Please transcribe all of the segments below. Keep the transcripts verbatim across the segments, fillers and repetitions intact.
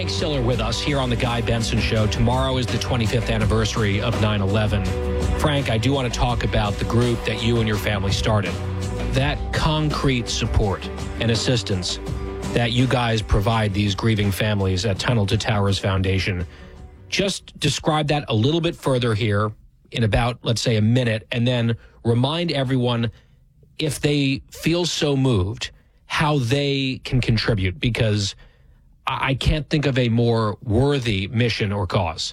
Frank Siller with us here on The Guy Benson Show. Tomorrow is the twenty-fifth anniversary of nine eleven. Frank, I do want to talk about the group that you and your family started. That concrete support and assistance that you guys provide these grieving families at Tunnel to Towers Foundation. Just describe that a little bit further here in about, let's say, a minute, and then remind everyone, if they feel so moved, how they can contribute, because I can't think of a more worthy mission or cause.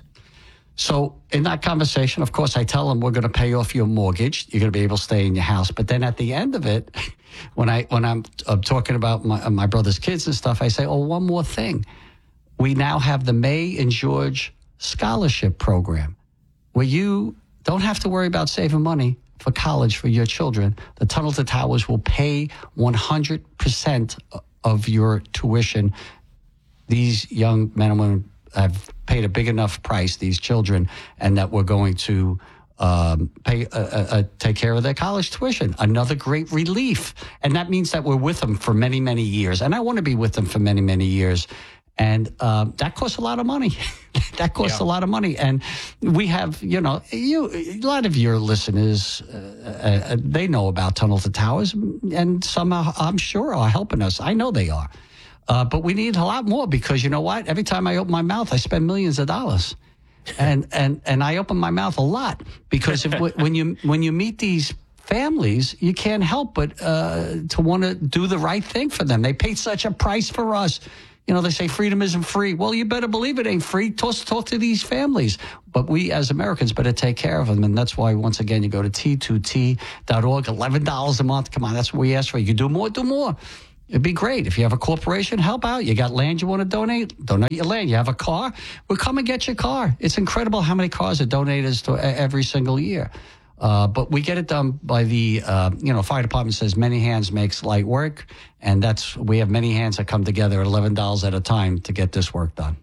So in that conversation, of course, I tell them we're going to pay off your mortgage. You're going to be able to stay in your house. But then at the end of it, when, I, when I'm, I'm talking about my, my brother's kids and stuff, I say, oh, one more thing. We now have the May and George Scholarship Program, where you don't have to worry about saving money for college for your children. The Tunnel to Towers will pay one hundred percent of your tuition. These young men and women have paid a big enough price, these children, and that we're going to um, pay, uh, uh, take care of their college tuition. Another great relief. And that means that we're with them for many, many years. And I want to be with them for many, many years. And um, that costs a lot of money. that costs yeah. a lot of money. And we have, you know, you a lot of your listeners, uh, uh, they know about Tunnel to Towers, and some, are, I'm sure, are helping us. I know they are. Uh, but we need a lot more, because you know what? Every time I open my mouth, I spend millions of dollars. And and and I open my mouth a lot, because if, when you when you meet these families, you can't help but uh, to want to do the right thing for them. They paid such a price for us. You know, they say freedom isn't free. Well, you better believe it ain't free. Talk, talk to these families. But we as Americans better take care of them. And that's why, once again, you go to T two T dot org, eleven dollars a month. Come on, that's what we ask for. You can do more, do more. It'd be great. If you have a corporation, help out. You got land you want to donate, donate your land. You have a car, well, come and get your car. It's incredible how many cars are donated to every single year. Uh, but we get it done by the, uh, you know, fire department says many hands makes light work. And that's, we have many hands that come together at eleven dollars at a time to get this work done.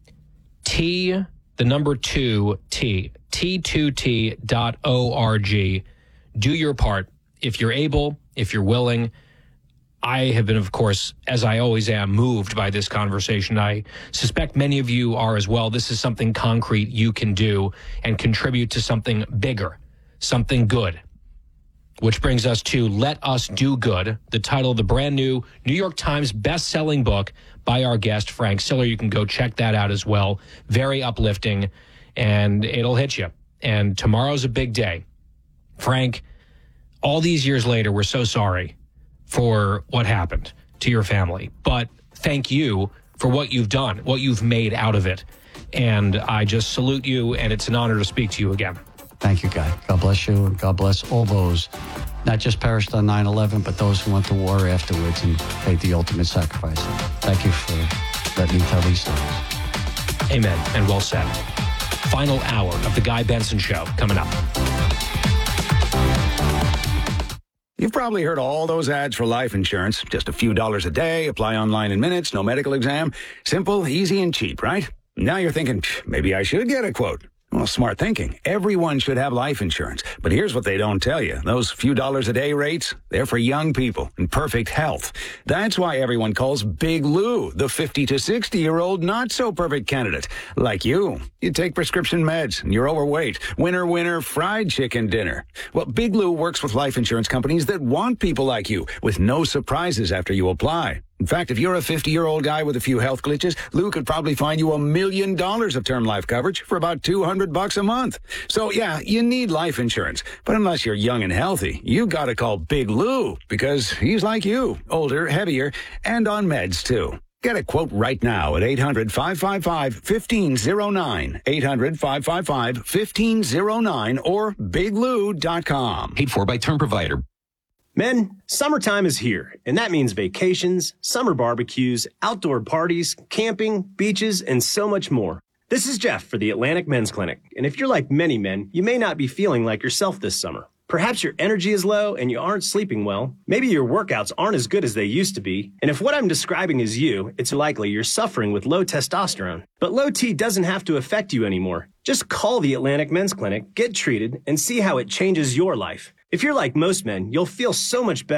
T, the number two, T, T two T dot org. Do your part. If you're able, if you're willing. I have been, of course, as I always am, moved by this conversation. I suspect many of you are as well. This is something concrete you can do and contribute to something bigger, something good. Which brings us to Let Us Do Good, the title of the brand new New York Times best-selling book by our guest, Frank Siller. You can go check that out as well. Very uplifting, and it'll hit you. And tomorrow's a big day. Frank, all these years later, we're so sorry for what happened to your family. But thank you for what you've done, what you've made out of it. And I just salute you, and it's an honor to speak to you again. Thank you, Guy. God bless you, and God bless all those, not just perished on nine eleven, but those who went to war afterwards and paid the ultimate sacrifice. Thank you for letting me tell these stories. Amen, and well said. Final hour of The Guy Benson Show coming up. You've probably heard all those ads for life insurance. Just a few dollars a day, apply online in minutes, no medical exam. Simple, easy, and cheap, right? Now you're thinking, maybe I should get a quote. Well, smart thinking. Everyone should have life insurance. But here's what they don't tell you. Those few dollars a day rates, they're for young people in perfect health. That's why everyone calls Big Lou the fifty to sixty-year-old not-so-perfect candidate. Like you. You take prescription meds, and you're overweight. Winner, winner, fried chicken dinner. Well, Big Lou works with life insurance companies that want people like you, with no surprises after you apply. In fact, if you're a fifty-year-old guy with a few health glitches, Lou could probably find you a million dollars of term life coverage for about two hundred bucks a month. So, yeah, you need life insurance. But unless you're young and healthy, you got to call Big Lou, because he's like you, older, heavier, and on meds, too. Get a quote right now at eight hundred, five five five, one five zero nine, eight hundred, five five five, one five zero nine, or big lou dot com. Paid for by Term Provider. Men, summertime is here, and that means vacations, summer barbecues, outdoor parties, camping, beaches, and so much more. This is Jeff for the Atlantic Men's Clinic, and if you're like many men, you may not be feeling like yourself this summer. Perhaps your energy is low and you aren't sleeping well. Maybe your workouts aren't as good as they used to be. And if what I'm describing is you, it's likely you're suffering with low testosterone. But low T doesn't have to affect you anymore. Just call the Atlantic Men's Clinic, get treated, and see how it changes your life. If you're like most men, you'll feel so much better.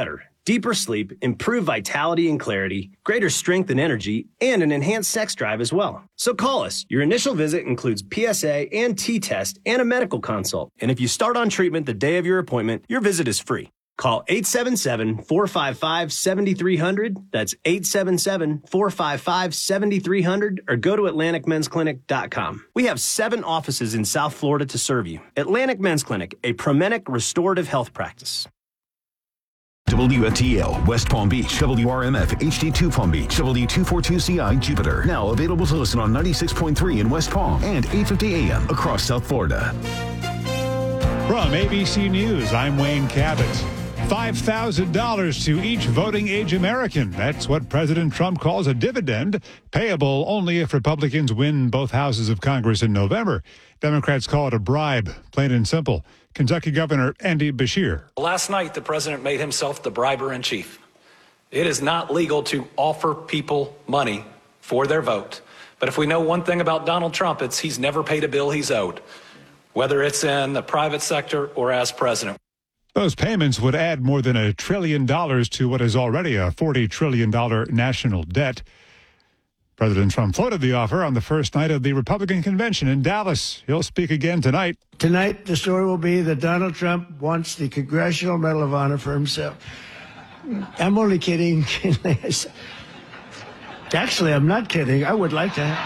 deeper sleep, improved vitality and clarity, greater strength and energy, and an enhanced sex drive as well. So call us. Your initial visit includes P S A and T-test and a medical consult. And if you start on treatment the day of your appointment, your visit is free. Call eight seven seven, four five five, seven three zero zero. That's eight seven seven, four five five, seven three zero zero or go to Atlantic Men's Clinic dot com. We have seven offices in South Florida to serve you. Atlantic Men's Clinic, a Promenic restorative health practice. W F T L, West Palm Beach, W R M F, H D two Palm Beach, W two forty-two C I, Jupiter. Now available to listen on ninety-six point three in West Palm and eight fifty A M across South Florida. From A B C News, I'm Wayne Cabot. five thousand dollars to each voting age American. That's what President Trump calls a dividend, payable only if Republicans win both houses of Congress in November. Democrats call it a bribe, plain and simple. Kentucky Governor Andy Beshear. Last night, the president made himself the briber in chief. It is not legal to offer people money for their vote. But if we know one thing about Donald Trump, it's he's never paid a bill he's owed, whether it's in the private sector or as president. Those payments would add more than a trillion dollars to what is already a forty trillion dollars national debt. President Trump floated the offer on the first night of the Republican convention in Dallas. He'll speak again tonight. Tonight, the story will be that Donald Trump wants the Congressional Medal of Honor for himself. I'm only kidding. Actually, I'm not kidding. I would like to.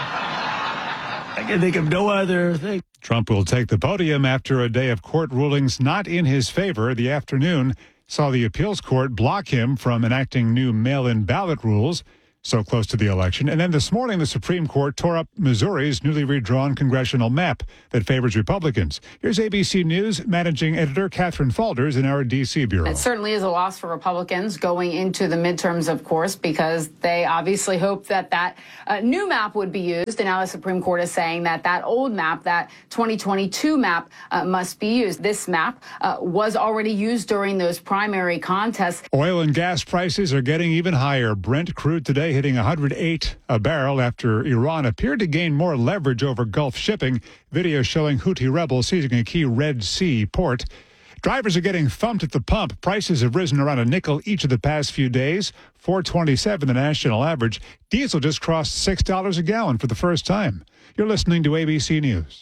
I can think of no other thing. Trump will take the podium after a day of court rulings not in his favor. The afternoon saw the appeals court block him from enacting new mail-in ballot rules so close to the election. And then this morning, the Supreme Court tore up Missouri's newly redrawn congressional map that favors Republicans. Here's A B C News managing editor Catherine Falders in our D C bureau. It certainly is a loss for Republicans going into the midterms, of course, because they obviously hoped that that uh, new map would be used. And now the Supreme Court is saying that that old map, that twenty twenty-two map, uh, must be used. This map uh, was already used during those primary contests. Oil and gas prices are getting even higher. Brent crude today hitting one hundred eight a barrel after Iran appeared to gain more leverage over Gulf shipping. Video showing Houthi rebels seizing a key Red Sea port. Drivers are getting thumped at the pump. Prices have risen around a nickel each of the past few days. four twenty-seven the national average. Diesel just crossed six dollars a gallon for the first time. You're listening to A B C News.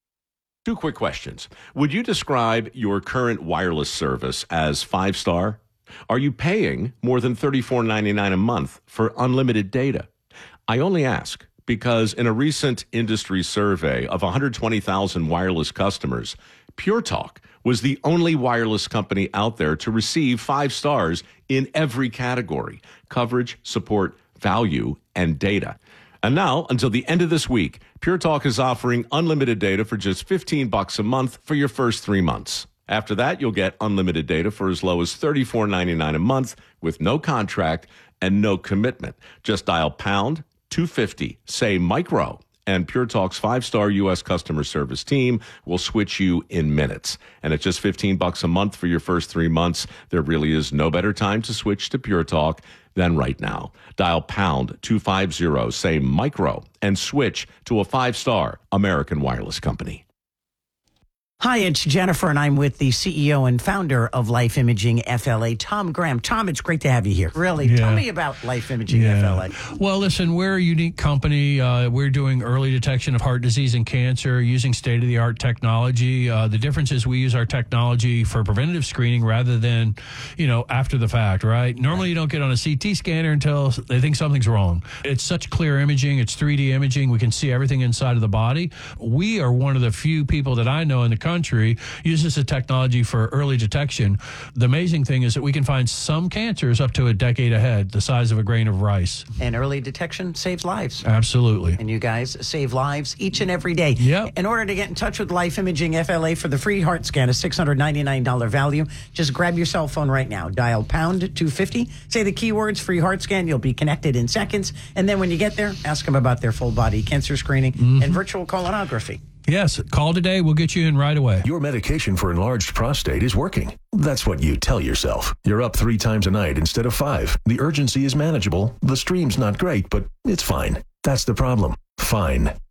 Two quick questions. Would you describe your current wireless service as five-star? Are you paying more than thirty-four ninety-nine a month for unlimited data? I only ask because in a recent industry survey of one hundred twenty thousand wireless customers, Pure Talk was the only wireless company out there to receive five stars in every category: coverage, support, value, and data. And now, until the end of this week, Pure Talk is offering unlimited data for just fifteen bucks a month for your first three months. After that, you'll get unlimited data for as low as thirty-four ninety-nine a month with no contract and no commitment. Just dial pound two fifty, say micro, and Pure Talk's five-star U S customer service team will switch you in minutes. And at just fifteen bucks a month for your first three months, there really is no better time to switch to Pure Talk than right now. Dial pound two fifty, say micro, and switch to a five-star American wireless company. Hi, it's Jennifer, and I'm with the C E O and founder of Life Imaging F L A, Tom Graham. Tom, it's great to have you here. Really, yeah. Tell me about Life Imaging yeah. F L A. Well, listen, we're a unique company. Uh, we're doing early detection of heart disease and cancer using state-of-the-art technology. Uh, the difference is we use our technology for preventative screening rather than, you know, after the fact, right? Normally, you don't get on a C T scanner until they think something's wrong. It's such clear imaging. It's three D imaging. We can see everything inside of the body. We are one of the few people that I know in the country uses the technology for early detection. The amazing thing is that we can find some cancers up to a decade ahead, the size of a grain of rice. And early detection saves lives. Absolutely. And you guys save lives each and every day. Yep. In order to get in touch with Life Imaging F L A for the free heart scan, a six hundred ninety-nine dollars value, just grab your cell phone right now. Dial pound two fifty, say the keywords free heart scan. You'll be connected in seconds. And then when you get there, ask them about their full body cancer screening mm-hmm. and virtual colonography. Yes, call today. We'll get you in right away. Your medication for enlarged prostate is working. That's what you tell yourself. You're up three times a night instead of five. The urgency is manageable. The stream's not great, but it's fine. That's the problem. Fine.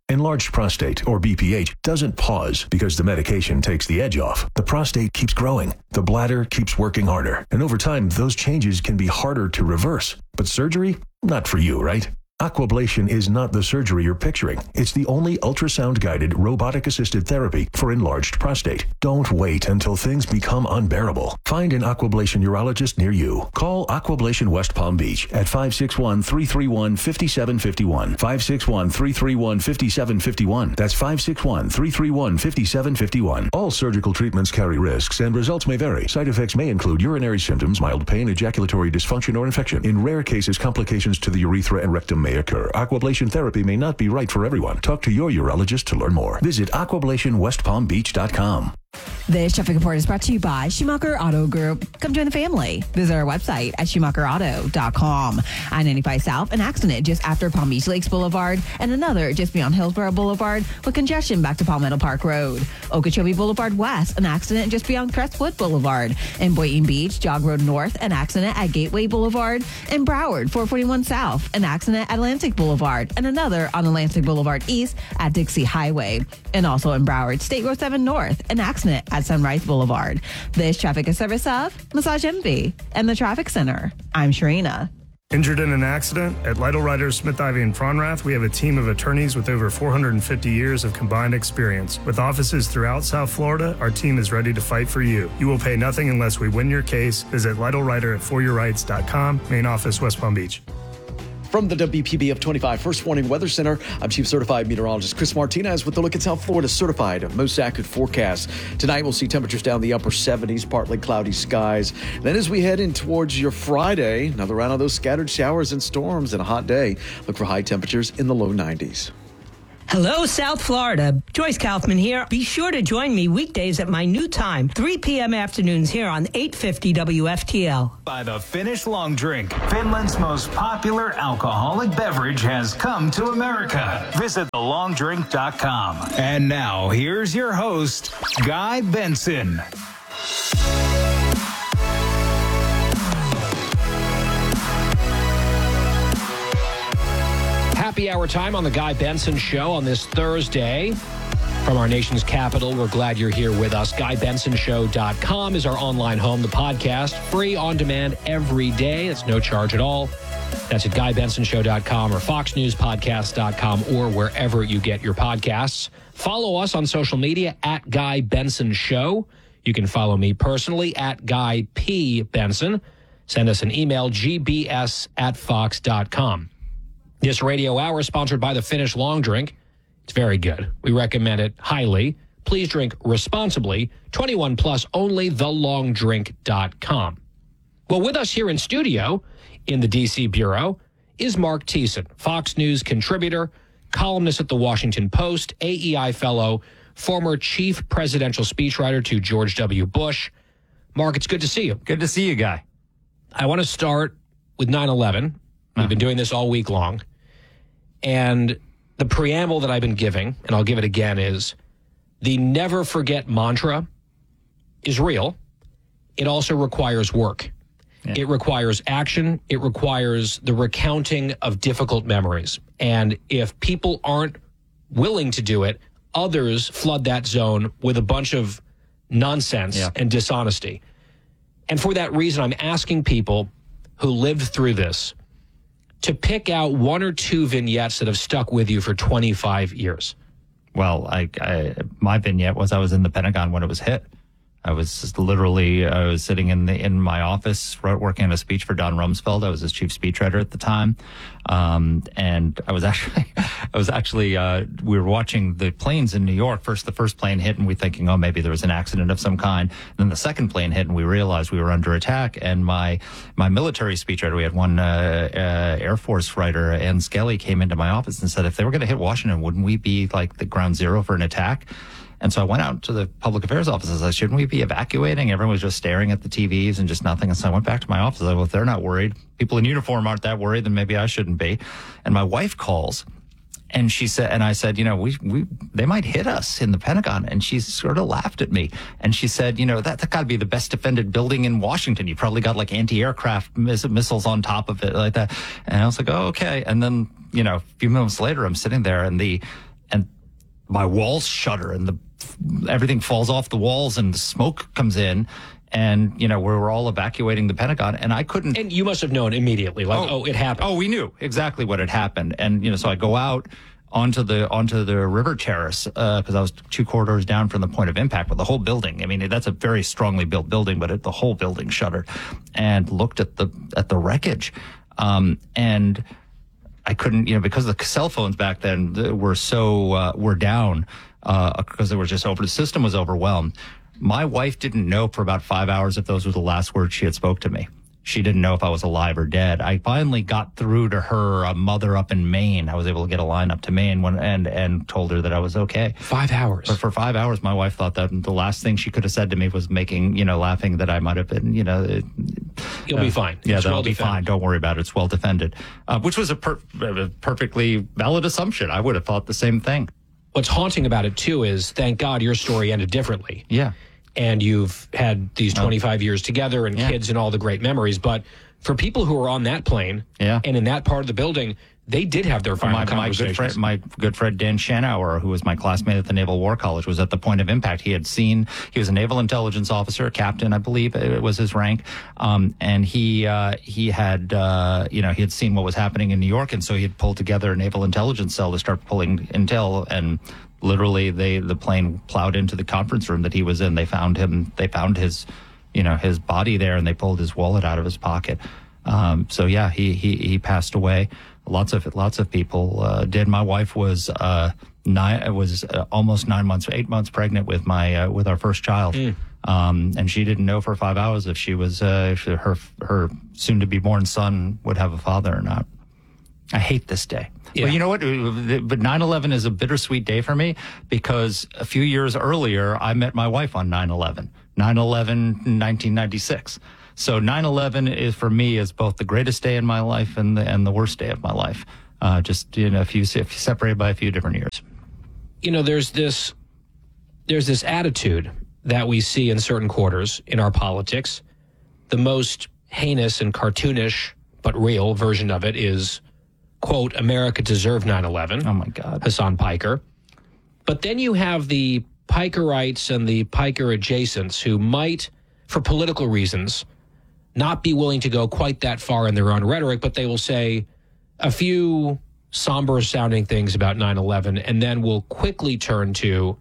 Enlarged prostate, or B P H, doesn't pause because the medication takes the edge off. The prostate keeps growing. The bladder keeps working harder. And over time, those changes can be harder to reverse. But surgery? Not for you, right? Aquablation is not the surgery you're picturing. It's the only ultrasound-guided, robotic-assisted therapy for enlarged prostate. Don't wait until things become unbearable. Find an Aquablation urologist near you. Call Aquablation West Palm Beach at five six one, three three one, five seven five one. five six one, three three one, five seven five one. That's five six one, three three one, five seven five one. All surgical treatments carry risks, and results may vary. Side effects may include urinary symptoms, mild pain, ejaculatory dysfunction, or infection. In rare cases, complications to the urethra and rectum may occur. Aquablation therapy may not be right for everyone. Talk to your urologist to learn more. Visit aquablation west palm beach dot com. This traffic report is brought to you by Schumacher Auto Group. Come join the family. Visit our website at schumacher auto dot com. I ninety-five South, an accident just after Palm Beach Lakes Boulevard, and another just beyond Hillsborough Boulevard with congestion back to Palmetto Park Road. Okeechobee Boulevard West, an accident just beyond Crestwood Boulevard. In Boynton Beach, Jog Road North, an accident at Gateway Boulevard. In Broward, four forty-one South, an accident at Atlantic Boulevard, and another on Atlantic Boulevard East at Dixie Highway. And also in Broward, State Road seven North, an accident at Sunrise Boulevard. This traffic is service of Massage Envy and the Traffic Center. I'm Sharina. Injured in an accident? At Lytle Writers, Smith, Ivy, and Fronrath, we have a team of attorneys with over four hundred fifty years of combined experience. With offices throughout South Florida, our team is ready to fight for you. You will pay nothing unless we win your case. Visit Lytle Writer at for your rights dot com, main office, West Palm Beach. From the W P B F twenty-five First Warning Weather Center, I'm Chief Certified Meteorologist Chris Martinez with a look at South Florida's certified most accurate forecast. Tonight, we'll see temperatures down the upper seventies, partly cloudy skies. Then as we head in towards your Friday, another round of those scattered showers and storms and a hot day. Look for high temperatures in the low nineties. Hello, South Florida. Joyce Kaufman here. Be sure to join me weekdays at my new time, three p.m. afternoons here on eight fifty W F T L. By the Finnish Long Drink, Finland's most popular alcoholic beverage has come to America. Visit the long drink dot com. And now, here's your host, Guy Benson. Happy hour time on the Guy Benson Show on this Thursday. From our nation's capital, we're glad you're here with us. guy benson show dot com is our online home. The podcast, free on demand every day. It's no charge at all. That's at guy benson show dot com or fox news podcast dot com or wherever you get your podcasts. Follow us on social media at Guy Benson Show. You can follow me personally at Guy P. Benson. Send us an email, g b s at fox dot com. This radio hour is sponsored by the Finnish Long Drink. It's very good. We recommend it highly. Please drink responsibly. twenty-one plus only, the long drink dot com. Well, with us here in studio in the D C Bureau is Mark Thiessen, Fox News contributor, columnist at the Washington Post, A E I fellow, former chief presidential speechwriter to George W. Bush. Mark, it's good to see you. Good to see you, Guy. I want to start with nine eleven. We've been doing this all week long. And the preamble that I've been giving, and I'll give it again, is the never forget mantra is real. It also requires work. Yeah. It requires action. It requires the recounting of difficult memories. And if people aren't willing to do it, others flood that zone with a bunch of nonsense yeah. and dishonesty. And for that reason, I'm asking people who lived through this to pick out one or two vignettes that have stuck with you for twenty-five years. Well, I, I, my vignette was I was in the Pentagon when it was hit. I was just literally, I was sitting in the in my office working on a speech for Don Rumsfeld. I was his chief speechwriter at the time. Um, and I was actually, I was actually, uh, we were watching the planes in New York. First, the first plane hit and we thinking, oh, maybe there was an accident of some kind. And then the second plane hit and we realized we were under attack. And my, my military speechwriter, we had one, uh, uh, Air Force writer, Ann Skelly, came into my office and said, if they were going to hit Washington, wouldn't we be like the ground zero for an attack? And so I went out to the public affairs office. I said, shouldn't we be evacuating? Everyone was just staring at the T Vs and just nothing. And so I went back to my office. I said, well, if they're not worried, people in uniform aren't that worried, then maybe I shouldn't be. And my wife calls and she said, and I said, you know, we, we, they might hit us in the Pentagon. And she sort of laughed at me. And she said, you know, that, that gotta be the best defended building in Washington. You probably got like anti-aircraft miss- missiles on top of it like that. And I was like, oh, okay. And then, you know, a few minutes later, I'm sitting there and the, and my walls shudder and the everything falls off the walls and the smoke comes in. And, you know, we were all evacuating the Pentagon, and I couldn't. And you must have known immediately, like, oh, oh it happened. Oh, we knew exactly what had happened. And, you know, so I go out onto the onto the river terrace because uh, I was two corridors down from the point of impact, but the whole building. I mean, that's a very strongly built building, but it, the whole building shuddered. And looked at the at the wreckage, um, and I couldn't, you know, because the cell phones back then were so uh, were down uh, because they were just over. The system was overwhelmed. My wife didn't know for about five hours if those were the last words she had spoke to me. She didn't know if I was alive or dead. I finally got through to her uh, mother up in Maine. I was able to get a line up to Maine when, and and told her that I was okay. Five hours. But for five hours, my wife thought that the last thing she could have said to me was making, you know, laughing that I might have been, you know. It, You'll uh, be fine. Yeah, It's that'll well be defended. fine. Don't worry about it. It's well defended. Uh, which was a, per- a perfectly valid assumption. I would have thought the same thing. What's haunting about it, too, is thank God your story ended differently. Yeah. And you've had these twenty-five years together and Yeah. kids and all the great memories. But for people who were on that plane Yeah. and in that part of the building, they did have their final my, my conversations. good friend, my good friend Dan Schanauer, who was my classmate at the Naval War College, was at the point of impact. He had seen, he was a naval intelligence officer, captain, I believe it was his rank, um, and he uh, he had uh, you know he had seen what was happening in New York, and so he had pulled together a naval intelligence cell to start pulling intel. And literally, they the plane plowed into the conference room that he was in. They found him. They found his, you know, his body there, and they pulled his wallet out of his pocket. Um, so yeah, he he he passed away. Lots of lots of people uh, did. My wife was uh, nine was uh, almost nine months, eight months pregnant with my uh, with our first child, Mm. um, and she didn't know for five hours if she was uh, if her her soon to be born son would have a father or not. I hate this day. Yeah. But you know what? But nine eleven is a bittersweet day for me because a few years earlier I met my wife on nine eleven. nine eleven nineteen ninety-six. So nine eleven is for me is both the greatest day in my life and the and the worst day of my life. Uh, just you know, if you if you separated by a few different years. You know, there's this there's this attitude that we see in certain quarters in our politics. The most heinous and cartoonish but real version of it is, quote, America deserved nine eleven. Oh my God, Hassan Piker. But then you have the Pikerites and the Piker adjacents who might, for political reasons, not be willing to go quite that far in their own rhetoric, but they will say a few somber sounding things about nine eleven and then will quickly turn to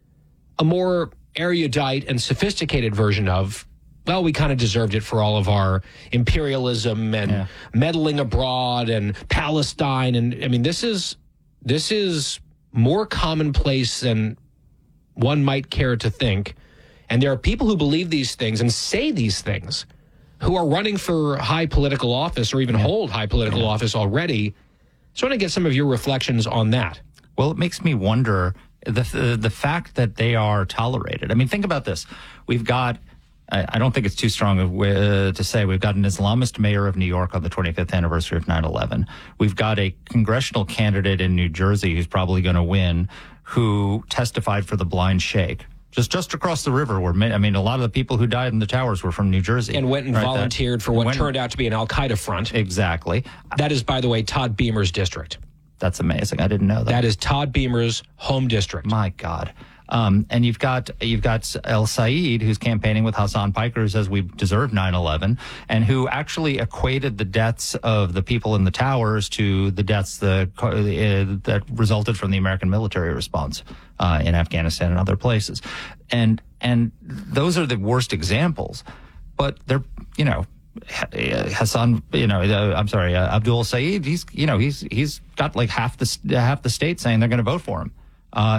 a more erudite and sophisticated version of, well, we kind of deserved it for all of our imperialism and Yeah. meddling abroad and Palestine. And I mean, this is this is more commonplace than one might care to think. And there are people who believe these things and say these things who are running for high political office or even hold high political office already. So I want to get some of your reflections on that. Well, it makes me wonder the the, the fact that they are tolerated. I mean, think about this. We've got, I, I don't think it's too strong of, uh, to say, we've got an Islamist mayor of New York on the twenty-fifth anniversary of nine eleven. We've got a congressional candidate in New Jersey who's probably going to win, who testified for the blind sheikh. Just just across the river, where I mean, a lot of the people who died in the towers were from New Jersey. And went and Right, volunteered that- for what went- turned out to be an Al-Qaeda front. Exactly. That is, by the way, Todd Beamer's district. That's amazing. I didn't know that. That is Todd Beamer's home district. My God. Um, and you've got you've got El Said, who's campaigning with Hassan Piker, who says we deserve nine eleven, and who actually equated the deaths of the people in the towers to the deaths the, uh, that resulted from the American military response uh, in Afghanistan and other places. And and those are the worst examples. But they're, you know, Hassan, you know, uh, I'm sorry, uh, Abdul Saeed, he's, you know, he's he's got like half the half the state saying they're going to vote for him. Uh,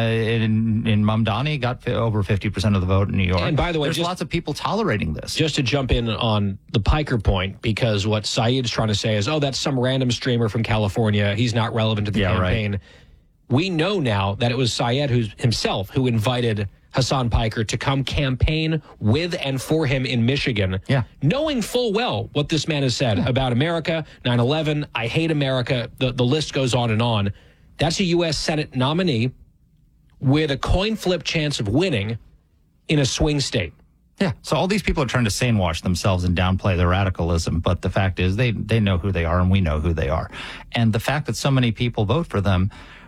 in, in Mamdani got over fifty percent of the vote in New York. And by the way, there's just, lots of people tolerating this. Just to jump in on the Piker point, because what Saeed's trying to say is, oh, that's some random streamer from California. He's not relevant to the Yeah, campaign. right. We know now that it was Syed who's, himself who invited Hassan Piker to come campaign with and for him in Michigan, yeah. knowing full well what this man has said yeah. about America, nine eleven, I hate America, the, the list goes on and on. That's a U S Senate nominee with a coin flip chance of winning in a swing state. Yeah, so all these people are trying to sane-wash themselves and downplay their radicalism, but the fact is they, they know who they are and we know who they are. And the fact that so many people vote for them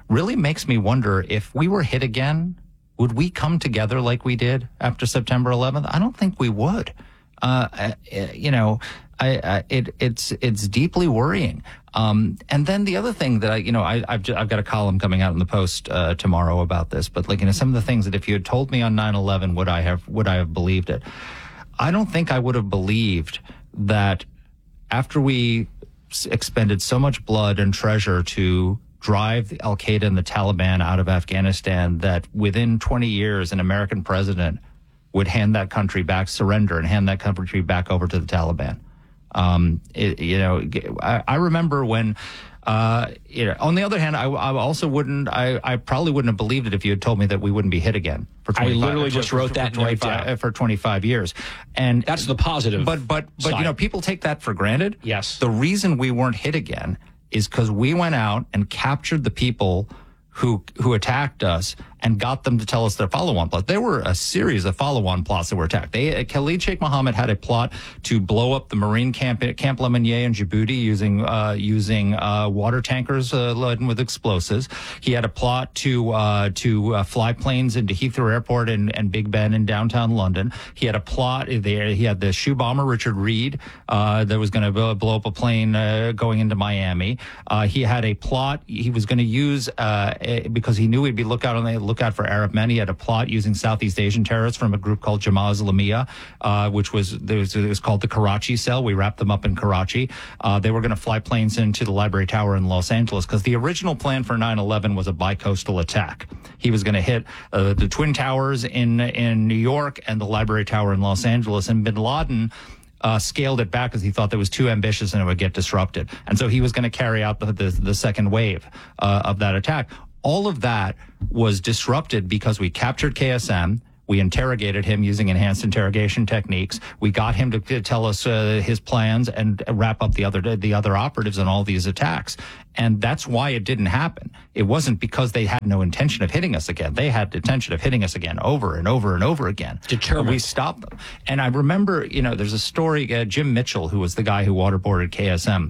really makes me wonder if we were hit again, would we come together like we did after September eleventh? I don't think we would. Uh, you know, I, I, it, it's it's deeply worrying. Um, and then the other thing that I, you know, I, I've I've got a column coming out in the Post uh, tomorrow about this. But like, you know, some of the things that if you had told me on nine eleven, would I have would I have believed it? I don't think I would have believed that after we expended so much blood and treasure to drive Al Qaeda and the Taliban out of Afghanistan, that within twenty years, an American president would hand that country back, surrender, and hand that country back over to the Taliban. Um, it, you know, I, I remember when, uh, you know, on the other hand, I, I also wouldn't, I, I probably wouldn't have believed it if you had told me that we wouldn't be hit again. For I literally just for, wrote for, that for right twenty-five, down. for twenty-five years. And that's the positive. But, but, but, side. you know, people take that for granted. Yes. The reason we weren't hit again is because we went out and captured the people who who attacked us and got them to tell us their follow-on plots. There were a series of follow-on plots that were attacked. They, Khalid Sheikh Mohammed had a plot to blow up the Marine camp at Camp Lemonnier in Djibouti using uh, using uh, water tankers uh, laden with explosives. He had a plot to uh, to uh, fly planes into Heathrow Airport and, and Big Ben in downtown London. He had a plot there. He had the shoe bomber Richard Reed uh, that was going to blow up a plane uh, going into Miami. Uh, he had a plot he was going to use uh, because he knew he'd be look out on the look out for Arab men. He had a plot using Southeast Asian terrorists from a group called Jamaat Islamiyah, uh, which was, was, it was called the Karachi cell. We wrapped them up in Karachi. Uh, they were going to fly planes into the Library Tower in Los Angeles because the original plan for nine eleven was a bi-coastal attack. He was going to hit uh, the Twin Towers in, in New York and the Library Tower in Los Angeles. And bin Laden Uh, scaled it back because he thought that was too ambitious and it would get disrupted. And so he was going to carry out the, the, the second wave uh, of that attack. All of that was disrupted because we captured K S M. We interrogated him using enhanced interrogation techniques. We got him to, to tell us uh, his plans and wrap up the other the other operatives in all these attacks. And that's why it didn't happen. It wasn't because they had no intention of hitting us again. They had the intention of hitting us again over and over and over again. Determined. We stopped them. And I remember, you know, there's a story, uh, Jim Mitchell, who was the guy who waterboarded K S M.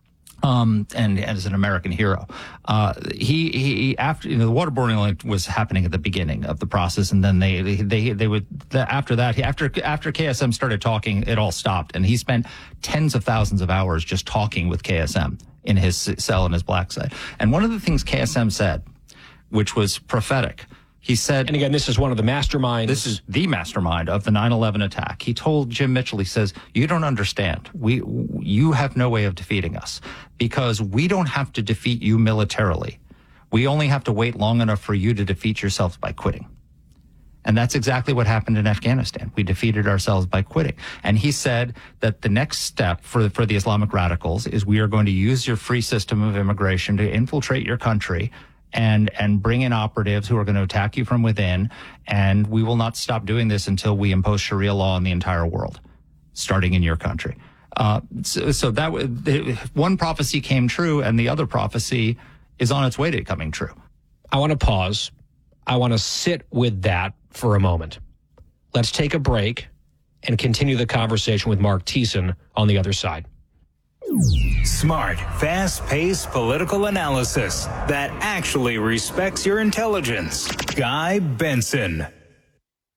Um, and, and as an American hero, uh, he, he, after, you know, the waterboarding was happening at the beginning of the process. And then they, they, they, they would, after that, after, after K S M started talking, it all stopped. And he spent tens of thousands of hours just talking with K S M in his cell in his black site. And one of the things K S M said, which was prophetic, he said, and again, this is one of the masterminds. This is the mastermind of the nine eleven attack. He told Jim Mitchell, he says, you don't understand. We, you have no way of defeating us because we don't have to defeat you militarily. We only have to wait long enough for you to defeat yourselves by quitting. And that's exactly what happened in Afghanistan. We defeated ourselves by quitting. And he said that the next step for, for the Islamic radicals is we are going to use your free system of immigration to infiltrate your country and and bring in operatives who are going to attack you from within, and we will not stop doing this until we impose Sharia law on the entire world, starting in your country. Uh, so, so that one prophecy came true, and the other prophecy is on its way to coming true. I want to pause. I want to sit with that for a moment. Let's take a break and continue the conversation with Mark Thiessen on the other side. Smart, fast-paced political analysis that actually respects your intelligence. Guy Benson.